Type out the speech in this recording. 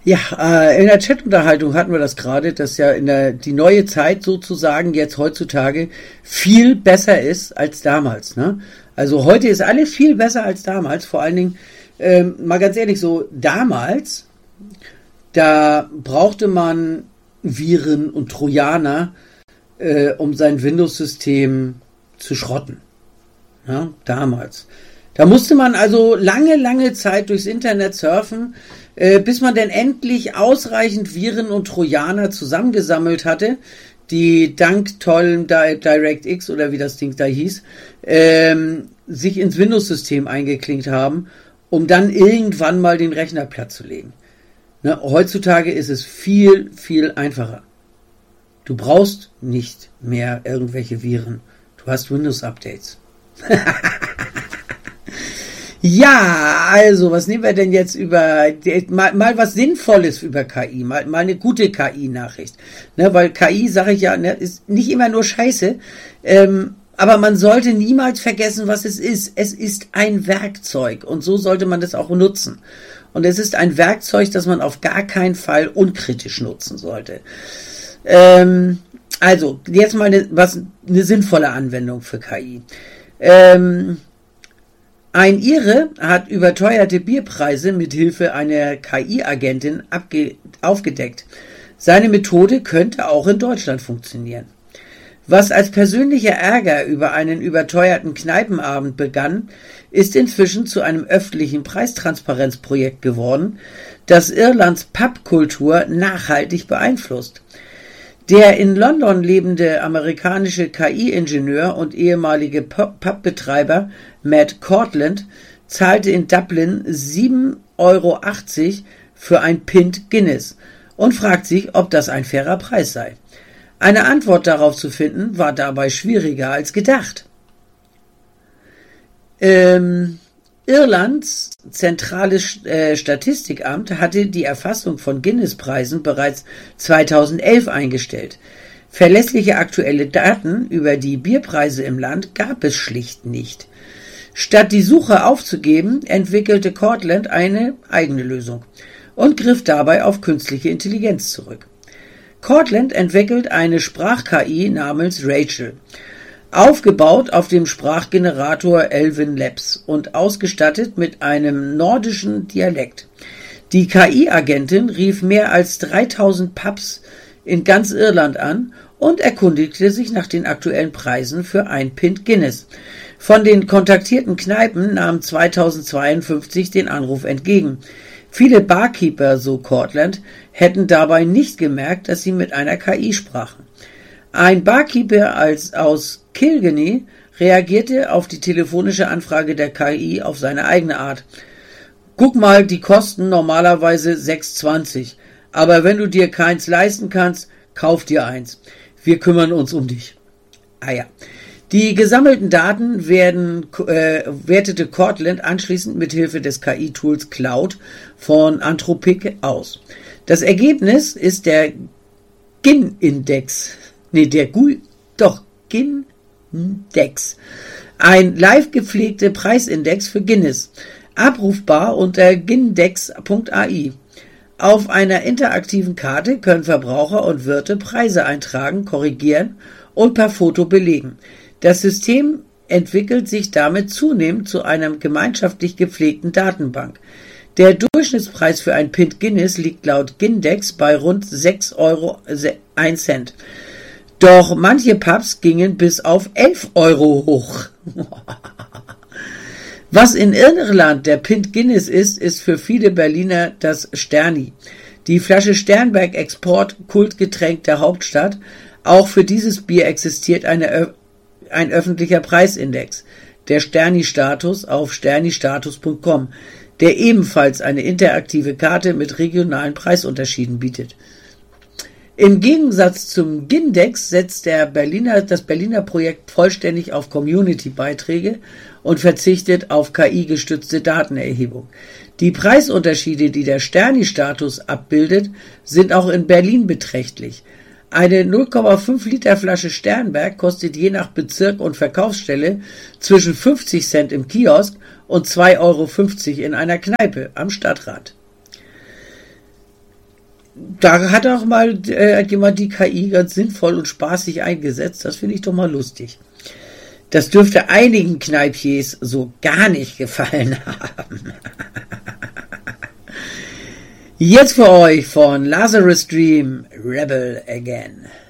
Ja, in der Chatunterhaltung hatten wir das gerade, dass ja die neue Zeit sozusagen jetzt heutzutage viel besser ist als damals. Ne? Also heute ist alles viel besser als damals. Vor allen Dingen, mal ganz ehrlich, so damals, da brauchte man Viren und Trojaner, um sein Windows-System zu schrotten. Ja, damals. Da musste man also lange Zeit durchs Internet surfen, bis man denn endlich ausreichend Viren und Trojaner zusammengesammelt hatte, die dank tollen DirectX oder wie das Ding da hieß, sich ins Windows-System eingeklinkt haben, um dann irgendwann mal den Rechner platt zu legen. Ne, heutzutage ist es viel einfacher. Du brauchst nicht mehr irgendwelche Viren. Du hast Windows-Updates. Ja, also, was nehmen wir denn jetzt mal was Sinnvolles über KI, mal eine gute KI-Nachricht. Ne, weil KI, sage ich ja, ne, ist nicht immer nur Scheiße, aber man sollte niemals vergessen, was es ist. Es ist ein Werkzeug und so sollte man das auch nutzen. Und es ist ein Werkzeug, das man auf gar keinen Fall unkritisch nutzen sollte. Also, jetzt mal eine sinnvolle Anwendung für KI. Ein Ire hat überteuerte Bierpreise mit Hilfe einer KI-Agentin aufgedeckt. Seine Methode könnte auch in Deutschland funktionieren. Was als persönlicher Ärger über einen überteuerten Kneipenabend begann, ist inzwischen zu einem öffentlichen Preistransparenzprojekt geworden, das Irlands Pubkultur nachhaltig beeinflusst. Der in London lebende amerikanische KI-Ingenieur und ehemalige Pubbetreiber Matt Cortland zahlte in Dublin 7,80 € für ein Pint Guinness und fragt sich, ob das ein fairer Preis sei. Eine Antwort darauf zu finden, war dabei schwieriger als gedacht. Irlands zentrales Statistikamt hatte die Erfassung von Guinness-Preisen bereits 2011 eingestellt. Verlässliche aktuelle Daten über die Bierpreise im Land gab es schlicht nicht. Statt die Suche aufzugeben, entwickelte Cortland eine eigene Lösung und griff dabei auf künstliche Intelligenz zurück. Cortland entwickelt eine Sprach-KI namens Rachel, aufgebaut auf dem Sprachgenerator Elven Labs und ausgestattet mit einem nordischen Dialekt. Die KI-Agentin rief mehr als 3000 Pubs in ganz Irland an und erkundigte sich nach den aktuellen Preisen für ein Pint Guinness. Von den kontaktierten Kneipen nahmen 2052 den Anruf entgegen. Viele Barkeeper, so Cortland, hätten dabei nicht gemerkt, dass sie mit einer KI sprachen. Ein Barkeeper aus Kilkenny reagierte auf die telefonische Anfrage der KI auf seine eigene Art. Guck mal, die kosten normalerweise 6,20, aber wenn du dir keins leisten kannst, kauf dir eins. Wir kümmern uns um dich. Ah ja. Die gesammelten Daten wertete Cortland anschließend mit Hilfe des KI-Tools Cloud von Anthropic aus. Das Ergebnis ist der GIN-Index. GIN-Index. Ein live gepflegter Preisindex für Guinness. Abrufbar unter gindex.ai. Auf einer interaktiven Karte können Verbraucher und Wirte Preise eintragen, korrigieren und per Foto belegen. Das System entwickelt sich damit zunehmend zu einer gemeinschaftlich gepflegten Datenbank. Der Durchschnittspreis für ein Pint Guinness liegt laut Gindex bei rund 6,01 €. Doch manche Pubs gingen bis auf 11 € hoch. Was in Irland der Pint Guinness ist für viele Berliner das Sterni. Die Flasche Sternberg Export, Kultgetränk der Hauptstadt. Auch für dieses Bier existiert ein öffentlicher Preisindex, der Sterni-Status auf sternistatus.com, der ebenfalls eine interaktive Karte mit regionalen Preisunterschieden bietet. Im Gegensatz zum Gindex setzt das Berliner Projekt vollständig auf Community-Beiträge und verzichtet auf KI-gestützte Datenerhebung. Die Preisunterschiede, die der Sterni-Status abbildet, sind auch in Berlin beträchtlich. Eine 0,5 Liter Flasche Sternberg kostet je nach Bezirk und Verkaufsstelle zwischen 50 Cent im Kiosk und 2,50 € in einer Kneipe am Stadtrand. Da hat auch mal jemand die KI ganz sinnvoll und spaßig eingesetzt. Das finde ich doch mal lustig. Das dürfte einigen Kneipiers so gar nicht gefallen haben. Jetzt für euch von Lazarus Dream, Rebel Again.